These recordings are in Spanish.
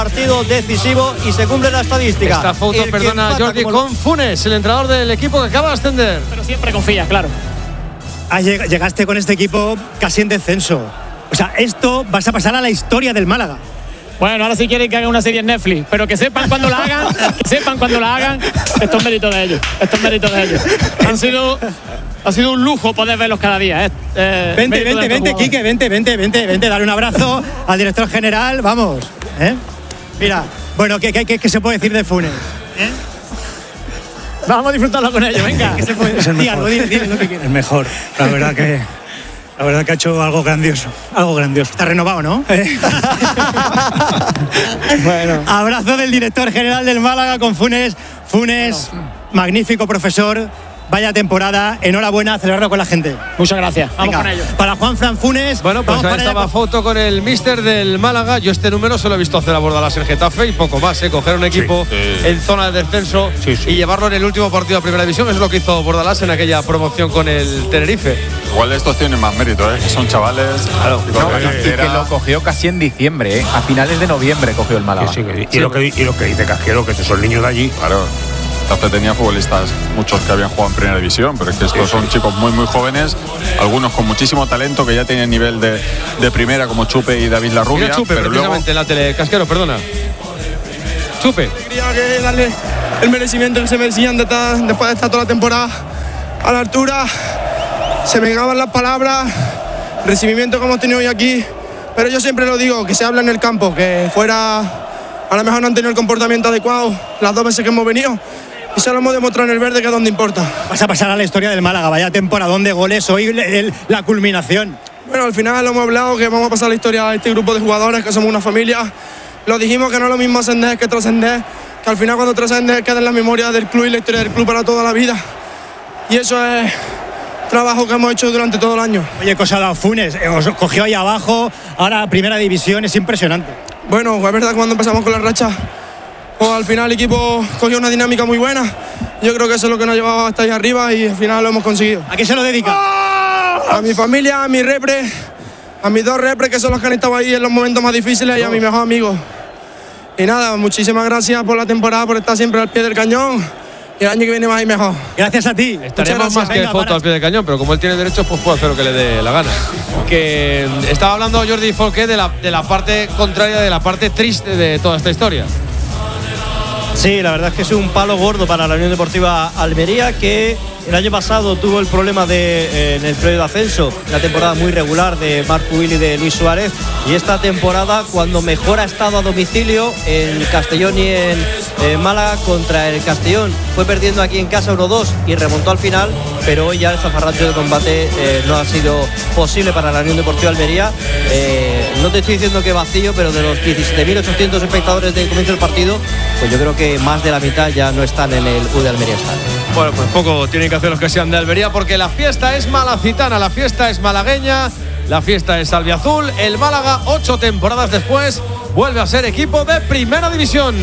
Partido decisivo y se cumple la estadística. Esta foto, perdona Jordi, con Funes, el entrenador del equipo que acaba de ascender. Pero siempre confías, claro. Llegaste con este equipo casi en descenso. O sea, esto vas a pasar a la historia del Málaga. Bueno, ahora sí quieren que hagan una serie en Netflix, pero que sepan cuando la hagan, esto es mérito de ellos. Ha sido un lujo poder verlos cada día. Vente, Quique, vente, dale un abrazo al director general, vamos. Mira, bueno, ¿qué se puede decir de Funes? Vamos a disfrutarlo con ellos, venga. ¿Qué se puede decir? Dile lo que quieras. El mejor, la verdad que ha hecho algo grandioso. Está renovado, ¿no? Bueno. Abrazo del director general del Málaga con Funes. Funes, magnífico profesor. Vaya temporada, enhorabuena, celebrarlo con la gente. Muchas gracias, vamos con ellos. Para Juanfran Funes. Bueno, pues ahí estaba foto con el míster del Málaga. Yo este número se lo he visto hacer a Bordalás en Getafe y poco más, coger un equipo en zona de descenso y llevarlo en el último partido a Primera División. Es lo que hizo Bordalás en aquella promoción con el Tenerife. Igual estos tienen más mérito, que son chavales. Claro, y que lo cogió casi en diciembre, a finales de noviembre cogió el Málaga. Y lo que dice Casquero, que son niños de allí. Claro. Tenía futbolistas, muchos que habían jugado en Primera División, pero es que estos son chicos muy muy jóvenes, algunos con muchísimo talento que ya tienen nivel de primera, como Chupe y David Larrubia. Mira Chupe, pero precisamente luego... en la tele, Casquero, perdona. Chupe. Quería que darle el merecimiento que se merecían después de estar toda la temporada a la altura. Se me negaban las palabras, el recibimiento que hemos tenido hoy aquí, pero yo siempre lo digo, que se habla en el campo, que fuera a lo mejor no han tenido el comportamiento adecuado las 2 veces que hemos venido. Y se lo hemos demostrado en el verde, que es donde importa. Vas a pasar a la historia del Málaga. Vaya temporadón de goles hoy, la culminación. Bueno, al final lo hemos hablado, que vamos a pasar a la historia a este grupo de jugadores, que somos una familia. Lo dijimos, que no es lo mismo ascender que trascender, que al final cuando trascender queda en la memoria del club y la historia del club para toda la vida. Y eso es trabajo que hemos hecho durante todo el año. Oye, cosa ha dado Funes, os cogió ahí abajo, ahora Primera División, es impresionante. Bueno, es verdad que cuando empezamos con la racha, pues al final el equipo cogió una dinámica muy buena. Yo creo que eso es lo que nos ha llevado hasta ahí arriba y al final lo hemos conseguido. ¿A qué se lo dedica? A mi familia, a mi repre, a mis 2 repres, que son los que han estado ahí en los momentos más difíciles, y a mi mejor amigo. Y nada, muchísimas gracias por la temporada, por estar siempre al pie del cañón. Y el año que viene más y mejor. Gracias a ti. Estaremos más que foto al pie del cañón, pero como él tiene derechos, pues puede hacer lo que le dé la gana. Que estaba hablando Jordi Folqué de la parte contraria, de la parte triste de toda esta historia. Sí, la verdad es que es un palo gordo para la Unión Deportiva Almería, que el año pasado tuvo el problema en el periodo de ascenso, la temporada muy regular de Marc Will y de Luis Suárez, y esta temporada, cuando mejor ha estado a domicilio en Castellón y en Málaga contra el Castellón, fue perdiendo aquí en casa 1-2 y remontó al final, pero hoy ya el zafarrancho de combate no ha sido posible para la Unión Deportiva Almería. No te estoy diciendo que vacío, pero de los 17.800 espectadores del comienzo del partido, pues yo creo que más de la mitad ya no están en el U de Almería Estadio. Bueno, pues poco tienen que hacer los que sean de Almería, porque la fiesta es malacitana, la fiesta es malagueña, la fiesta es albiazul. El Málaga, 8 temporadas después, vuelve a ser equipo de Primera División.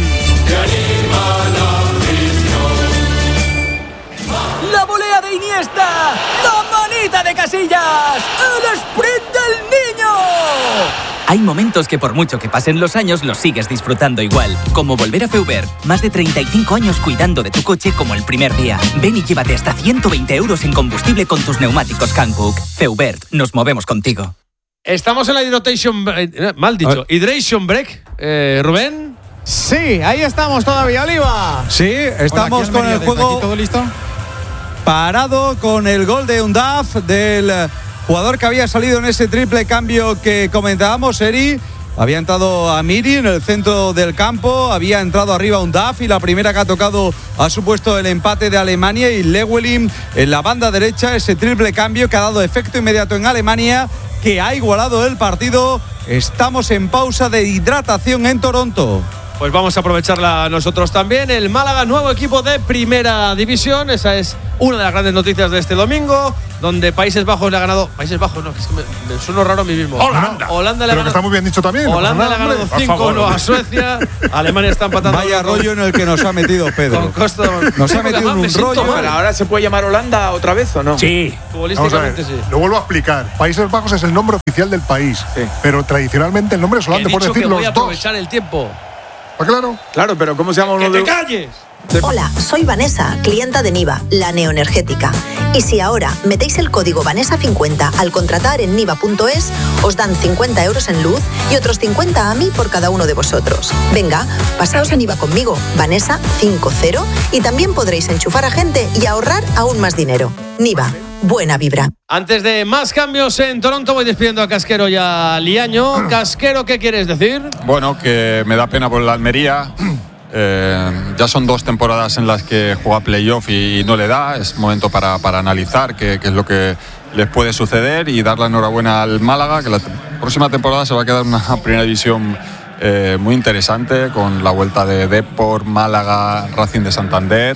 La volea de Iniesta, la manita de Casillas, el sprint del niño. Hay momentos que por mucho que pasen los años los sigues disfrutando igual, como volver a Feubert. Más de 35 años cuidando de tu coche como el primer día. Ven y llévate hasta 120 euros en combustible con tus neumáticos Hankook. Feubert, nos movemos contigo. Estamos en la Hydration Break, Rubén. Sí, ahí estamos todavía, Oliva. Sí, estamos con el juego. ¿Todo listo? Parado con el gol de Undaf, del jugador que había salido en ese triple cambio que comentábamos, Eri. Había entrado Amiri en el centro del campo, había entrado arriba Undaf, y la primera que ha tocado ha supuesto el empate de Alemania, y Llewellyn en la banda derecha, ese triple cambio que ha dado efecto inmediato en Alemania, que ha igualado el partido. Estamos en pausa de hidratación en Toronto. Pues vamos a aprovecharla nosotros también. El Málaga, nuevo equipo de Primera División. Esa es una de las grandes noticias de este domingo, donde Países Bajos le ha ganado. Países Bajos, no, que es que me suena raro a mí mismo. Holanda le ha ganado. Que está muy bien dicho también. Holanda le ha ganado 5-1 a Suecia. Alemania está empatando. Vaya rollo en el que nos ha metido Pedro. Con Costa. Nos ha metido en un rollo. Pero ahora se puede llamar Holanda otra vez, ¿o no? Sí. Futbolísticamente sí. Lo vuelvo a explicar. Países Bajos es el nombre oficial del país, pero tradicionalmente el nombre es Holanda. Por decir que voy los a aprovechar dos. el tiempo. Claro. Claro, pero ¿cómo se llama uno de...? ¡Que te calles! Hola, soy Vanessa, clienta de Niva, la neoenergética. Y si ahora metéis el código Vanessa50 al contratar en niva.es, os dan 50 euros en luz y otros 50 a mí por cada uno de vosotros. Venga, pasaos a Niva conmigo, Vanessa50, y también podréis enchufar a gente y ahorrar aún más dinero. Niva, buena vibra. Antes de más cambios en Toronto, voy despidiendo a Casquero y a Liaño. Casquero, ¿qué quieres decir? Bueno, que me da pena por la Almería. Ya son 2 temporadas en las que juega playoff y no le da. Es momento para analizar qué es lo que les puede suceder y dar la enhorabuena al Málaga, que la próxima temporada se va a quedar una primera división muy interesante, con la vuelta de Depor, Málaga, Racing de Santander,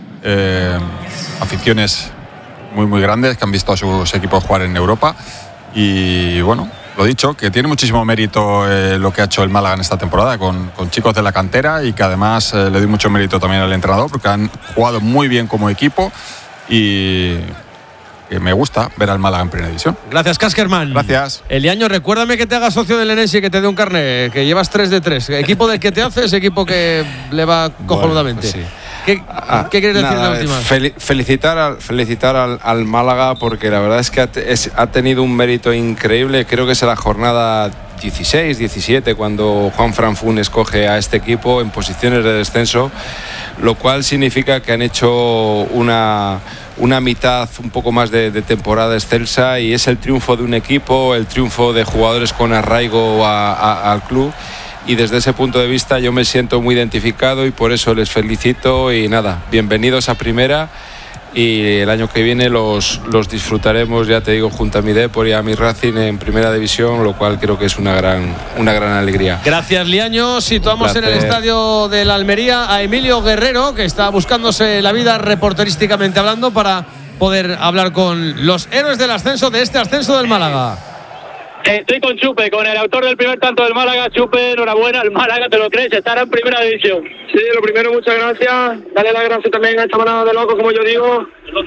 aficiones muy grandes que han visto a sus equipos jugar en Europa. Y bueno, lo dicho, que tiene muchísimo mérito lo que ha hecho el Málaga en esta temporada con chicos de la cantera, y que además le doy mucho mérito también al entrenador, porque han jugado muy bien como equipo y que me gusta ver al Málaga en primera división. Gracias, Caskerman. Gracias. Eliaño, recuérdame que te hagas socio del Enesi y que te dé un carnet, que llevas 3 de 3. Equipo del que te haces, equipo que le va cojonudamente. Bueno, pues sí. ¿Qué quieres decir de la última? Felicitar al Málaga, porque la verdad es que ha tenido un mérito increíble. Creo que es la jornada 16, 17 cuando Juan Fran Funes coge a este equipo en posiciones de descenso, lo cual significa que han hecho una mitad, un poco más de temporada excelsa, y es el triunfo de un equipo, el triunfo de jugadores con arraigo al club. Y desde ese punto de vista yo me siento muy identificado y por eso les felicito. Y nada, bienvenidos a primera, y el año que viene los disfrutaremos, ya te digo, junto a mi Depor y a mi Racing en primera división, lo cual creo que es una gran alegría. Gracias, Liaño. Situamos en el estadio de la Almería a Emilio Guerrero, que está buscándose la vida reporterísticamente hablando para poder hablar con los héroes del ascenso, de este ascenso del Málaga. Estoy con Chupe, con el autor del primer tanto del Málaga. Chupe, enhorabuena, el Málaga, ¿te lo crees? Estará en primera división. Sí, lo primero, muchas gracias. Dale las gracias también a esta manada de locos, como yo digo.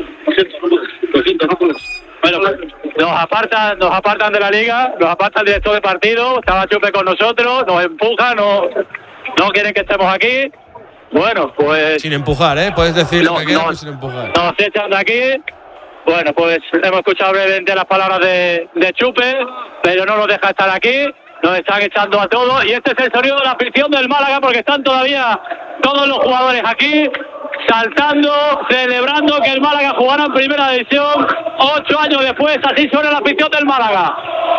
Bueno, nos apartan de la liga, nos aparta el director de partido. Estaba Chupe con nosotros, nos empuja, no quieren que estemos aquí. Bueno, pues... Sin empujar, puedes decir lo que quieras, sin empujar. Nos echan de aquí. Bueno, pues hemos escuchado brevemente las palabras de Chupe, pero no nos deja estar aquí, nos están echando a todos, y este es el sonido de la afición del Málaga, porque están todavía todos los jugadores aquí, saltando, celebrando que el Málaga jugara en primera división 8 años después. Así suena la afición del Málaga.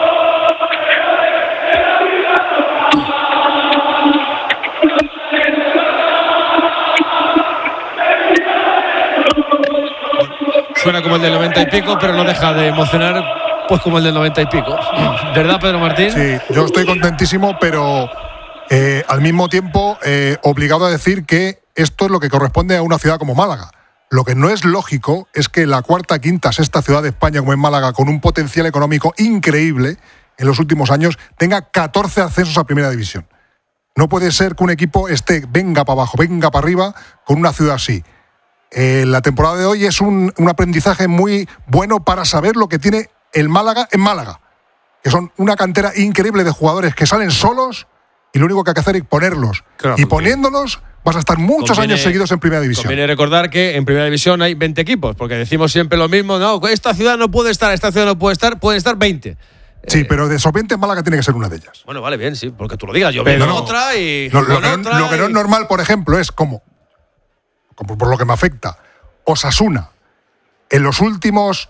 Suena como el del 90 y pico, pero no deja de emocionar, pues como el del 90 y pico. ¿Verdad, Pedro Martín? Sí, yo estoy contentísimo, pero al mismo tiempo obligado a decir que esto es lo que corresponde a una ciudad como Málaga. Lo que no es lógico es que la cuarta, quinta, sexta ciudad de España, como es Málaga, con un potencial económico increíble en los últimos años, tenga 14 ascensos a primera división. No puede ser que un equipo esté venga para abajo, venga para arriba, con una ciudad así. La temporada de hoy es un aprendizaje muy bueno para saber lo que tiene el Málaga en Málaga, que son una cantera increíble de jugadores que salen solos y lo único que hay que hacer es ponerlos. Claro, y poniéndolos vas a estar muchos años seguidos en primera división. Conviene recordar que en primera división hay 20 equipos, porque decimos siempre lo mismo, no, esta ciudad no puede estar, esta ciudad no puede estar, pueden estar 20. Sí, pero de esos 20 Málaga tiene que ser una de ellas. Bueno, vale, bien, sí, porque tú lo digas, yo veo otra y... Lo que no es normal, por ejemplo, es como por lo que me afecta, Osasuna, en los últimos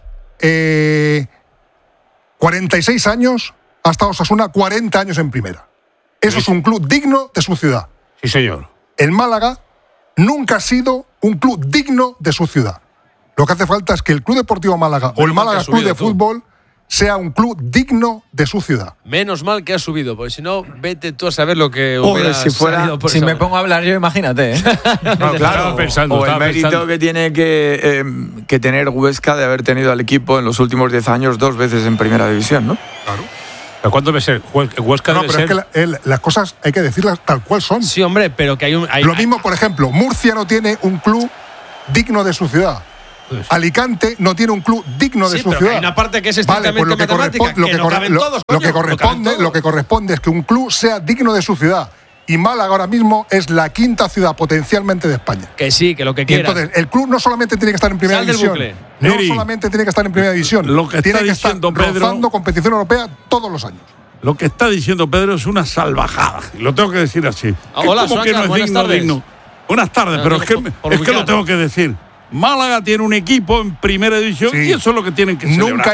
46 años, ha estado Osasuna 40 años en primera. Eso es un club digno de su ciudad. Sí, señor. El Málaga nunca ha sido un club digno de su ciudad. Lo que hace falta es que el Club Deportivo Málaga o el Málaga Club de Fútbol sea un club digno de su ciudad. Menos mal que ha subido, porque si no, vete tú a saber lo que hubiera salido por si me pongo a hablar yo, imagínate. No, claro, o el mérito que tiene que tener Huesca de haber tenido al equipo en los últimos 10 años 2 veces en primera división, ¿no? Claro. ¿Pero cuánto debe ser? Huesca no, debe pero ser... es que las cosas hay que decirlas tal cual son. Sí, hombre, pero que hay Lo mismo, por ejemplo, Murcia no tiene un club digno de su ciudad. Alicante no tiene un club digno de su ciudad. Hay una parte que es estrictamente matemática, lo que corresponde es que un club sea digno de su ciudad. Y Málaga ahora mismo es la quinta ciudad potencialmente de España. Que sí, que lo que Y quieras. entonces, el club no solamente tiene que estar en primera Sal del división. bucle. No Neri, solamente tiene que estar en primera división. lo que tiene está que estar diciendo Pedro- rozando competición europea todos los años. Lo que está diciendo Pedro es una salvajada. Y lo tengo que decir así. Hola, ¿Cómo que Suanca, no es buenas digno, tardes. digno? Buenas tardes, pero es que lo ubicarnos. tengo que decir. Málaga tiene un equipo en primera división y eso es lo que tienen que celebrar. Nunca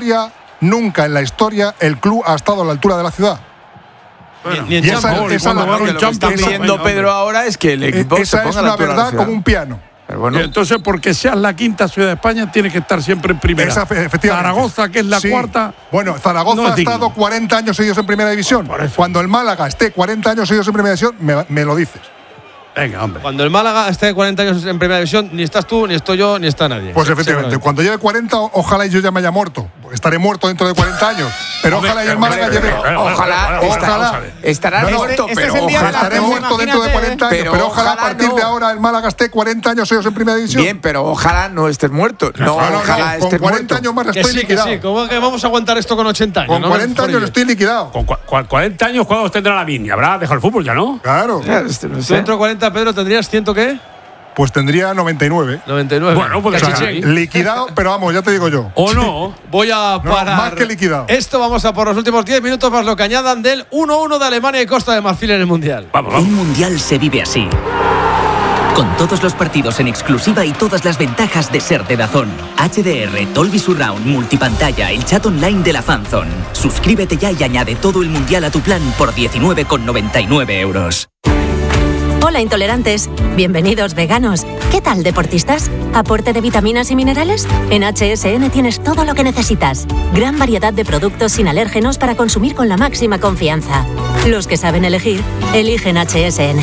en la historia el club ha estado a la altura de la ciudad. Ni en Y esa- Champions. esa- Lo que está diciendo Pedro ahora es que el equipo se esa ponga es a la una altura de la verdad ciudad. como un piano. Pero bueno, Y entonces, porque seas la quinta ciudad de España, tiene que estar siempre en primera. Efectivamente. Zaragoza, que es la Sí. cuarta. Bueno, Zaragoza no es ha digno. estado 40 años seguidos en primera división. Cuando el Málaga esté 40 años seguidos en primera división, me lo dices. Venga, hombre. Cuando el Málaga esté 40 años en primera división, ni estás tú, ni estoy yo, ni está nadie. Pues efectivamente, Seguramente. cuando lleve 40, ojalá y yo ya me haya muerto. Estaré muerto dentro de 40 años. Pero ojalá y el Málaga lleve. Ojalá estará muerto, pero ojalá estaré muerto dentro de 40 años. Pero ojalá a partir de ahora el Málaga esté 40 años seguidos en primera división. Bien, pero ojalá no estés muerto. No, ojalá con estés 40 muerto. años más Que estoy sí, liquidado. que sí. ¿Cómo que vamos a aguantar esto con 80 años? Con ¿no? 40 años estoy liquidado. Con 40 años, ¿cuándo tendrá la Mini? Habrá dejado el fútbol ya, ¿no? Claro. Tú dentro de 40, Pedro, ¿tendrías 100 qué? Pues tendría 99. 99. Bueno, pues Cachichén. liquidado, pero vamos, ya te digo yo. ¿O no? Voy a parar. más que liquidado. Esto vamos a por los últimos 10 minutos más lo que añadan del 1-1 de Alemania y Costa de Marfil en el Mundial. Un Mundial se vive así. Con todos los partidos en exclusiva y todas las ventajas de ser de DAZN. HDR, Dolby Surround, multipantalla, el chat online de la Fanzone. Suscríbete ya y añade todo el Mundial a tu plan por 19,99 euros. Hola intolerantes, bienvenidos veganos. ¿Qué tal deportistas? ¿Aporte de vitaminas y minerales? En HSN tienes todo lo que necesitas. Gran variedad de productos sin alérgenos para consumir con la máxima confianza. Los que saben elegir, eligen HSN.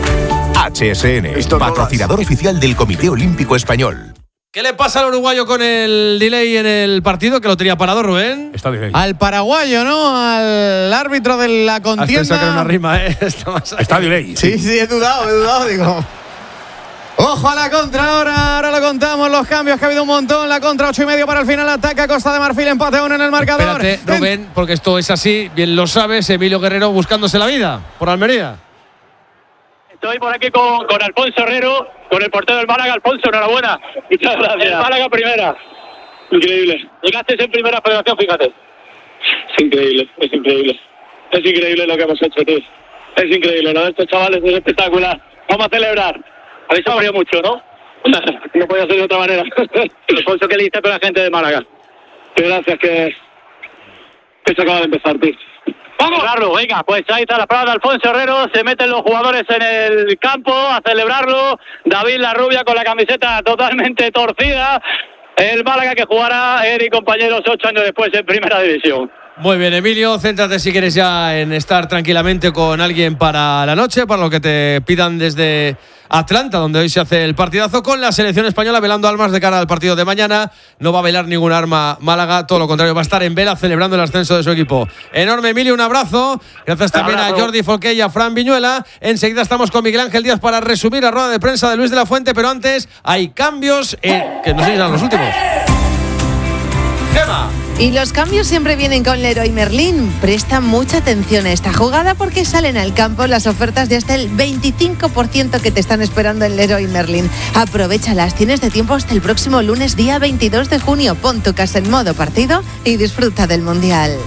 HSN, patrocinador oficial del Comité Olímpico Español. ¿Qué le pasa al uruguayo con el delay en el partido? Que lo tenía parado, Rubén. Está delay. Al paraguayo, ¿no? Al árbitro de la Has pensado que contienda. era una rima, ¿eh? Está delay. Sí, he dudado, digo. Ojo a la contra ahora lo contamos, los cambios que ha habido un montón, la contra 8,5 para el final, ataca Costa de Marfil, empate 1 en el marcador. Espérate, Rubén, porque esto es así, bien lo sabes, Emilio Guerrero buscándose la vida por Almería. Estoy por aquí con Alfonso Herrero, con el portero del Málaga. Alfonso, enhorabuena. Muchas gracias. El Málaga primera. Increíble. Llegaste en primera federación, fíjate. Es increíble, es increíble. Es increíble lo que hemos hecho, tío. Es increíble, lo de estos chavales es espectacular. Vamos a celebrar. Habéis sufrido mucho, ¿no? No podía ser de otra manera. Alfonso, ¿qué le dices a la gente de Málaga? Que gracias, que se acaba de empezar, tío. ¡Vamos! Claro, venga, pues ahí está la parada de Alfonso Herrero, se meten los jugadores en el campo a celebrarlo. David Larrubia con la camiseta totalmente torcida. El Málaga que jugará, él y compañeros, 8 años después en Primera División. Muy bien, Emilio, céntrate si quieres ya en estar tranquilamente con alguien para la noche, para lo que te pidan desde Atlanta, donde hoy se hace el partidazo con la selección española velando almas de cara al partido de mañana. No va a velar ningún arma Málaga, todo lo contrario, va a estar en vela celebrando el ascenso de su equipo. Enorme, Emilio, un abrazo. Gracias también a Jordi Folqué y a Fran Viñuela. Enseguida estamos con Miguel Ángel Díaz para resumir la rueda de prensa de Luis de la Fuente, pero antes hay cambios que no sé si serán los últimos. Gema. Y los cambios siempre vienen con Leroy Merlin. Presta mucha atención a esta jugada porque salen al campo las ofertas de hasta el 25% que te están esperando en Leroy Merlin. Aprovéchalas, tienes de tiempo hasta el próximo lunes día 22 de junio. Pon tu casa en modo partido y disfruta del Mundial.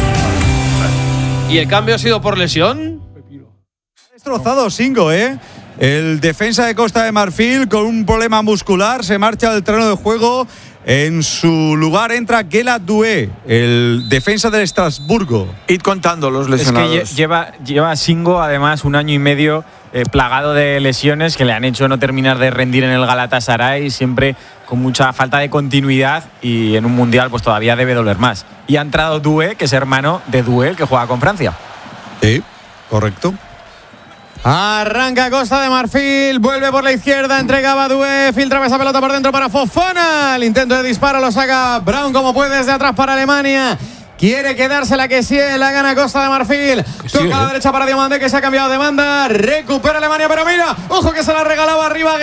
¿Y el cambio ha sido por lesión? Destrozado Singo, ¿eh? El defensa de Costa de Marfil con un problema muscular se marcha del terreno de juego. En su lugar entra Guela Doué, el defensa del Estrasburgo. Id contando los lesionados. Es que lleva Singo además un año y medio plagado de lesiones que le han hecho no terminar de rendir en el Galatasaray, siempre con mucha falta de continuidad, y en un mundial pues todavía debe doler más. Y ha entrado Doué, que es hermano de Doué, el que juega con Francia. Sí, correcto. Arranca Costa de Marfil, vuelve por la izquierda, entrega a Badoué, filtra esa pelota por dentro para Fofana. El intento de disparo lo saca Brown como puede desde atrás para Alemania. Quiere quedársela que sí, la gana Costa de Marfil. Toca a la derecha para Diomande, que se ha cambiado de banda. Recupera Alemania, pero mira, ojo que se la regalaba arriba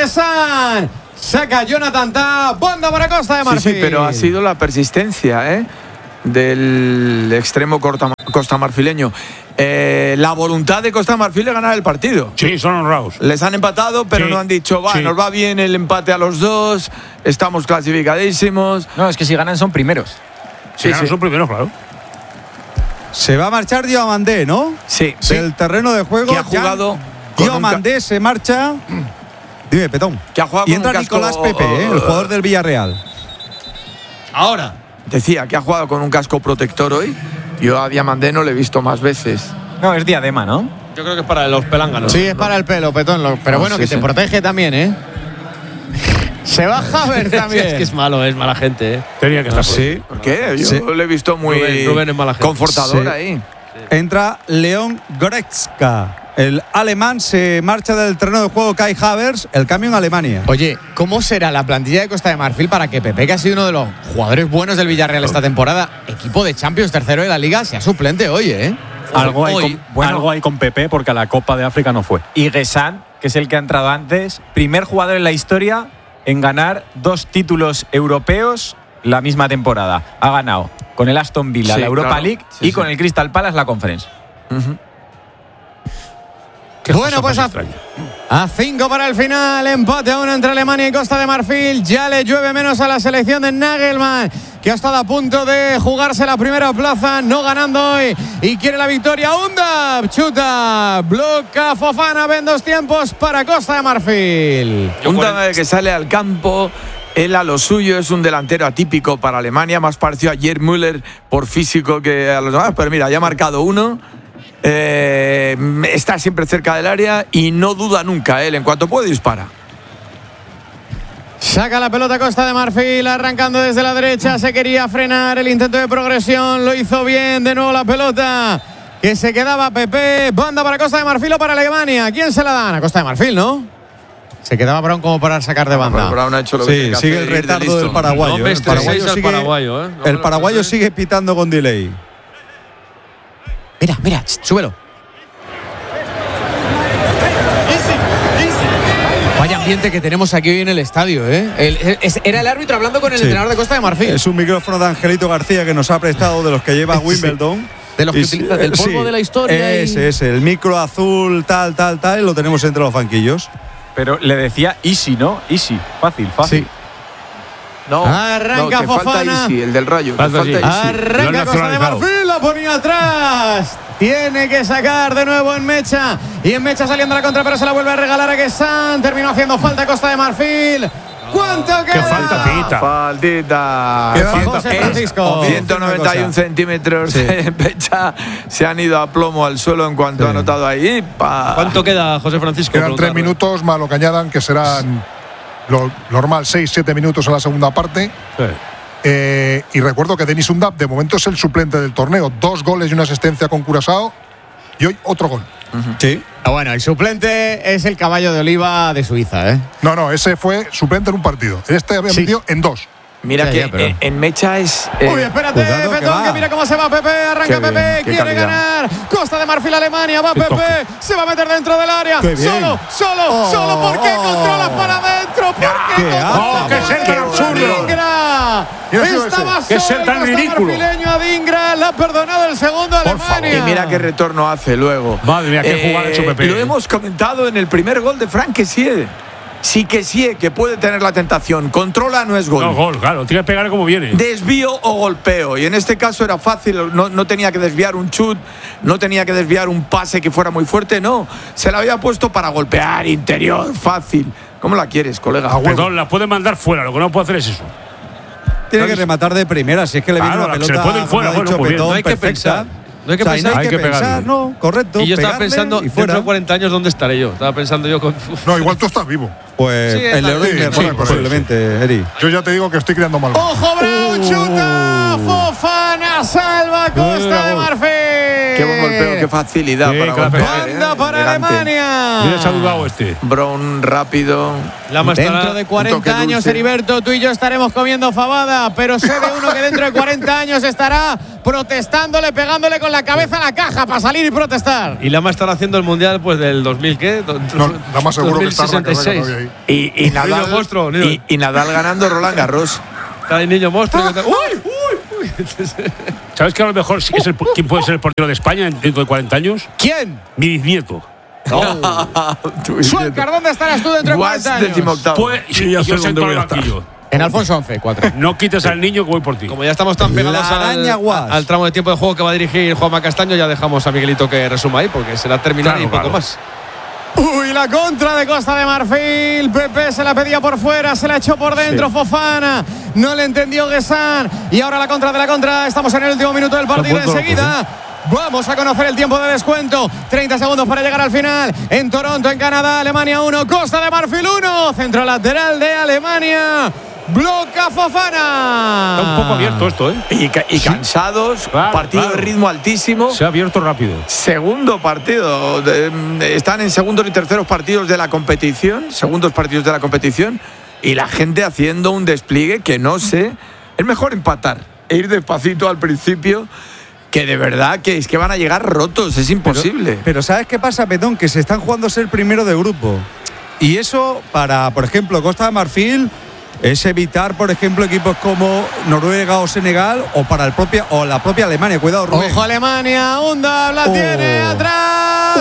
Guessán. Saca Jonathan Ta, banda para Costa de Marfil. Sí, pero ha sido la persistencia, ¿eh? del extremo costamarfileño. La voluntad de Costa de Marfil de ganar el partido. Sí, son honrados. Les han empatado, pero no han dicho, nos va bien el empate a los dos, estamos clasificadísimos. No, es que si ganan son primeros. Son primeros, claro. Se va a marchar Diomandé, ¿no? Sí. Del terreno de juego. Que ha jugado. Diomandé se marcha. Dime, Petón. Que ha jugado y entra con un casco, Nicolás Pepe, el jugador del Villarreal. Ahora. Decía que ha jugado con un casco protector hoy. Yo a Diomandé no le he visto más veces. No, es diadema, ¿no? Yo creo que es para los pelánganos. Sí, es para el pelo, Petón. Pero bueno, que te protege también, ¿eh? Se va Havertz también. Es que es malo, es mala gente, ¿eh? Tenía que estar. Sí. ¿Por qué? Yo le he visto muy Rubén es mala gente. confortador ahí. Entra León Goretzka. El alemán se marcha del terreno de juego Kai Havertz, el cambio en Alemania. Oye, ¿cómo será la plantilla de Costa de Marfil para que Pepe, que ha sido uno de los jugadores buenos del Villarreal esta temporada, equipo de Champions, tercero de la Liga, sea suplente hoy, ¿eh? Algo hay con Pepe porque a la Copa de África no fue. Y Guessant, que es el que ha entrado antes, primer jugador en la historia en ganar 2 títulos europeos la misma temporada. Ha ganado con el Aston Villa la Europa League y con el Crystal Palace la Conference. Bueno, pues a 5 para el final, empate a 1 entre Alemania y Costa de Marfil. Ya le llueve menos a la selección de Nagelmann, que ha estado a punto de jugarse la primera plaza, no ganando hoy y quiere la victoria. Undab chuta, bloca Fofana, ven 2 tiempos para Costa de Marfil. Undab que sale al campo. Él a lo suyo es un delantero atípico para Alemania, más parecido a Gerd Müller por físico que a los demás, pero mira, ya ha marcado 1. Está siempre cerca del área y no duda nunca. En cuanto puede dispara. Saca la pelota Costa de Marfil, arrancando desde la derecha. Se quería frenar el intento de progresión, lo hizo bien. De nuevo la pelota que se quedaba Pepe. Banda para Costa de Marfil o para Alemania. ¿Quién se la dan? A Costa de Marfil, ¿no? Se quedaba Brown como para sacar de banda. Brown ha hecho lo que tiene que sigue hacer, el retardo del paraguayo. No, el paraguayo sigue pitando con delay. Mira, súbelo. Vaya ambiente que tenemos aquí hoy en el estadio, ¿eh? Era el árbitro hablando con el entrenador de Costa de Marfil. Es un micrófono de Angelito García que nos ha prestado de los que lleva Wimbledon. De los que utilizan del polvo de la historia. Ese, el micro azul, tal, y lo tenemos entre los banquillos. Pero le decía easy, ¿no? Easy, fácil. Sí. No, arranca Fofana. Falta Easy, el del Rayo. Arranca Costa de Marfil, la ponía atrás. Tiene que sacar de nuevo en Mecha. Y en Mecha saliendo a la contra, pero se la vuelve a regalar a Guessant. Terminó haciendo falta Costa de Marfil. ¿Cuánto queda? ¡Qué falta, Pita! Faltita. 191 centímetros. Mecha se han ido a plomo al suelo en cuanto ha anotado ahí. ¿Cuánto queda, José Francisco? Quedan 3 minutos, más lo que añadan, que serán lo normal, 6-7 minutos en la segunda parte. Sí. Y recuerdo que Denis Undab de momento es el suplente del torneo. 2 goles y una asistencia con Curazao. Y hoy otro gol. Sí. Bueno, el suplente es el caballo de Oliva de Suiza, ¿eh? No, ese fue suplente en un partido. Este había metido en 2. Mira que en Mecha es. Uy, espérate, Petón, que mira cómo se va Pepe. Arranca Pepe, quiere ganar. Costa de Marfil, Alemania, va Pepe. Se va a meter dentro del área. Solo. ¿Por qué controlas para adentro? ¿Por qué controlas? ¡Que ser tan absurdo! Estaba ¡Que ser tan ridículo! A Dingra, le ha perdonado el segundo a Alemania. Y mira qué retorno hace luego. Madre mía, qué jugada ha hecho Pepe. Lo hemos comentado en el primer gol de Franck Kessie. Sí que puede tener la tentación. Controla, no es gol. No, gol, claro. Tiene que pegar como viene. Desvío o golpeo. Y en este caso era fácil. No tenía que desviar un chut. No tenía que desviar un pase que fuera muy fuerte. No. Se la había puesto para golpear interior. Fácil. ¿Cómo la quieres, colega? Perdón, la puede mandar fuera. Lo que no puede hacer es eso. Tiene que rematar de primera. Si es que le viene una pelota. Se le puede ir fuera. Bueno, pues no hay que pensar. No hay que pensar. Hay que pensar, no, correcto. Y yo estaba pensando, dentro de 40 años, ¿dónde estaré yo? Estaba pensando yo con. No, igual tú estás vivo. Pues sí, el Leroy Merlin, posiblemente, Eri. Yo ya te digo que estoy criando mal. ¡Ojo, Brown! ¡Chuta! Fofana salva Costa de Marfil. Qué buen golpeo, qué facilidad para golpear. Banda para Alemania. Mira, se ha dudado este. Brown rápido. Dentro de 40 años, Heriberto, tú y yo estaremos comiendo fabada, pero sé de uno que dentro de 40 años estará protestándole, pegándole con la cabeza a la caja para salir y protestar. Y Lama estará haciendo el mundial pues del 2000, ¿qué? No, Lama seguro que está 2066. Y Nadal, y Nadal ganando Roland Garros. Está el niño monstruo. ¡Uy! ¿Sabes que a lo mejor sí que es quién puede ser el portero de España dentro de 40 años? ¿Quién? Mi bisnieto. Suelcar, ¿dónde estarás tú dentro de 40 años? Pues, Sí, ya sé yo dónde sento voy al a estar. banquillo. En Alfonso 11, 4. No quites al niño que voy por ti. Como ya estamos tan pegados al tramo de tiempo de juego que va a dirigir Juanma Castaño, ya dejamos a Miguelito que resuma ahí, porque será terminar y poco más. Uy, la contra de Costa de Marfil. Pepe se la pedía por fuera, se la echó por dentro Fofana. No le entendió Guessán. Y ahora la contra de la contra. Estamos en el último minuto del partido. Enseguida vamos a conocer el tiempo de descuento. 30 segundos para llegar al final. En Toronto, en Canadá, Alemania 1, Costa de Marfil 1. Centro lateral de Alemania. Bloca Fofana. Está un poco abierto esto, ¿eh? Y cansados, partido de ritmo altísimo. Se ha abierto rápido. Segundo partido. Están en segundos y terceros partidos de la competición. Segundos partidos de la competición. Y la gente haciendo un despliegue que no sé. Es mejor empatar e ir despacito al principio. Que de verdad que es que van a llegar rotos. Es imposible. Pero ¿sabes qué pasa, Petón? Que se están jugando a ser primero de grupo. Y eso para, por ejemplo, Costa de Marfil, es evitar, por ejemplo, equipos como Noruega o Senegal o para la propia Alemania. Cuidado, Rubén. Ojo Alemania, Undaf la tiene atrás.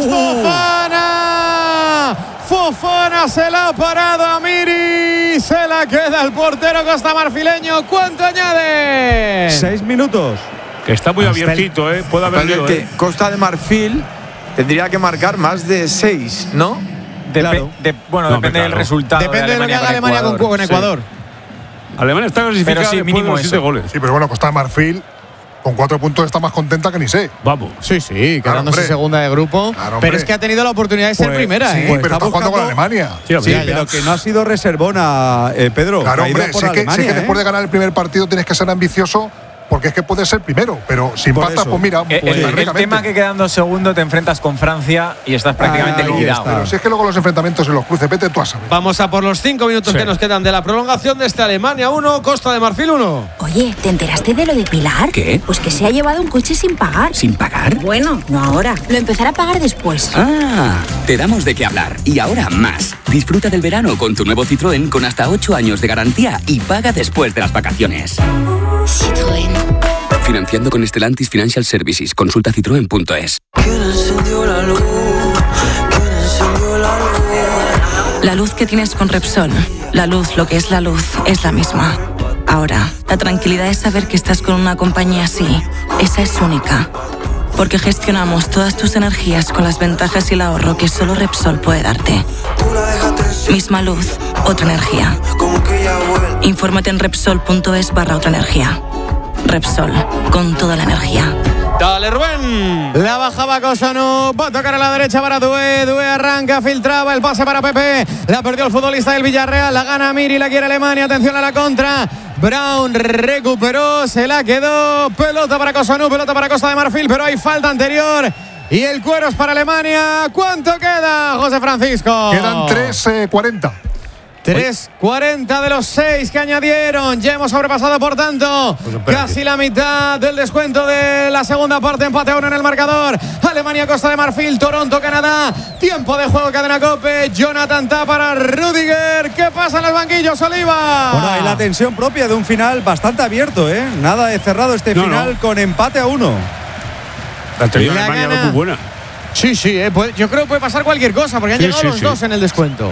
Fofana. Fofana se la ha parado a Miri. Se la queda el portero costamarfileño. ¿Cuánto añade? 6 minutos. Que está muy abiertito, puede haber lío, Costa de Marfil tendría que marcar más de 6, ¿no? Claro. Depende del resultado. Depende de lo que haga Alemania con Ecuador. Sí. Alemania está clasificada pero sí, mínimo de 7 goles. Sí, pero bueno, Costa de Marfil con 4 puntos está más contenta que ni sé. Vamos. Sí, quedándose segunda de grupo. Claro, pero es que ha tenido la oportunidad de ser primera. Sí, pero está jugando con Alemania. Sí, pero que no ha sido reservona, Pedro. Claro, hombre, por si es que Alemania, después de ganar el primer partido tienes que ser ambicioso. Porque es que puede ser primero, pero si Por empatas, eso. pues mira, el tema que quedando segundo te enfrentas con Francia y estás prácticamente liquidado. Pero si es que luego los enfrentamientos en los cruces, vete tú a saber. Vamos a por los 5 minutos que nos quedan de la prolongación de este Alemania 1, Costa de Marfil 1. Oye, ¿te enteraste de lo de Pilar? ¿Qué? Pues que se ha llevado un coche sin pagar. ¿Sin pagar? Bueno, no ahora. Lo empezará a pagar después. Ah, te damos de qué hablar. Y ahora más. Disfruta del verano con tu nuevo Citroën con hasta 8 años de garantía y paga después de las vacaciones. Citroën. Financiando con Stellantis Financial Services. Consulta citroen.es. La luz que tienes con Repsol, la luz, lo que es la luz, es la misma. Ahora, la tranquilidad es saber que estás con una compañía así. Esa es única. Porque gestionamos todas tus energías con las ventajas y el ahorro que solo Repsol puede darte. Misma luz, otra energía. Infórmate en Repsol.es/otra energía. Repsol, con toda la energía. Dale, Rubén. La bajaba Cosano. Va a tocar a la derecha para Doué. Doué arranca, filtraba el pase para Pepe. La perdió el futbolista del Villarreal. La gana Miri, la quiere Alemania. Atención a la contra. Brown recuperó, se la quedó. Pelota para Cosano, pelota para Costa de Marfil. Pero hay falta anterior. Y el cuero es para Alemania. ¿Cuánto queda, José Francisco? Quedan 3:40. 3:40 de los 6 que añadieron. Ya hemos sobrepasado, por tanto, casi la mitad del descuento de la segunda parte. Empate a 1 en el marcador. Alemania, Costa de Marfil, Toronto, Canadá. Tiempo de juego, cadena COPE. Jonathan Ta para Rüdiger. ¿Qué pasa en los banquillos, Oliva? Bueno, hay la tensión propia de un final bastante abierto, Nada de cerrado este final con empate a 1. La tensión de Alemania es muy buena. Sí, yo creo que puede pasar cualquier cosa, porque han llegado los dos en el descuento.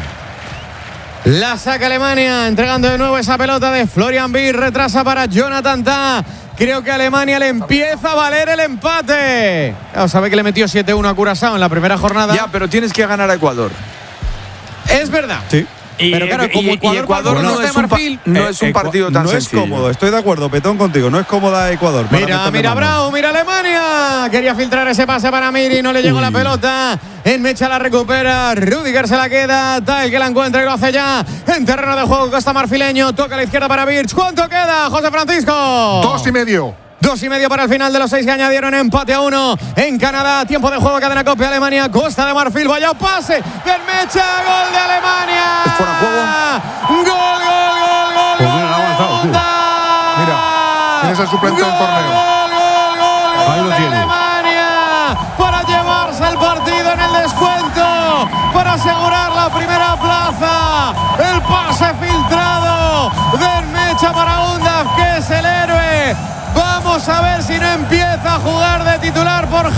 La saca Alemania, entregando de nuevo esa pelota de Florian Wirtz, retrasa para Jonathan Ta. Creo que a Alemania le empieza a valer el empate. Sabe que le metió 7-1 a Curazao en la primera jornada. Ya, pero tienes que ganar a Ecuador. Es verdad. Sí. Pero claro, como Ecuador no es un partido tan sencillo. No es cómodo, estoy de acuerdo, Petón, contigo. No es cómoda Ecuador. Mira Bravo, mira Alemania. Quería filtrar ese pase para Miri, no le llegó la pelota. En mecha la recupera, Rüdiger se la queda. Tal que la encuentra y lo hace ya. En terreno de juego Costa Marfileño. Toca a la izquierda para Wirtz. ¿Cuánto queda, José Francisco? 2:30. 2:30 para el final de los 6 que añadieron. Empate a 1 en Canadá. Tiempo de juego, cadena COPE. Alemania, Costa de Marfil. Vaya pase del Mecha. Gol de Alemania. ¿Es fuera de juego? Gol. Pues mira, ha avanzado, tío. Mira, tienes el suplente del torneo. Ahí lo tiene. Alemania para llevarse el partido en el descuento, para asegurar la primera plaza. El pase filtrado del Mecha para Undaf, que es el héroe. Vamos titular por